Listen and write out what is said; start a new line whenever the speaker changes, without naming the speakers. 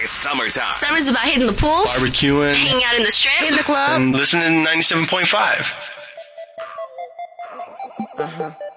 Summertime.
Summer's about hitting the pool,
barbecuing,
hanging out in the strip,
in the club,
and listening to 97.5.